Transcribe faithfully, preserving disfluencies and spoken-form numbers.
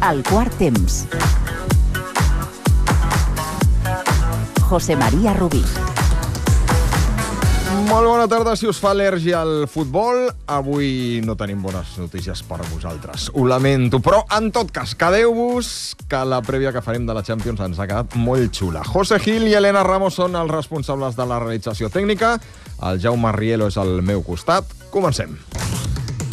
El quart temps. José María Rubí. Molt bona tarda. Si us fa al·lèrgia al futbol, avui no tenim bones notícies per vosaltres. Ho lamento, però en tot cas, quedeu-vos que la prèvia que farem de la Champions ens ha quedat molt xula. José Gil i Elena Ramos són els responsables de la realització tècnica. El Jaume Rielo és al meu costat. Comencem.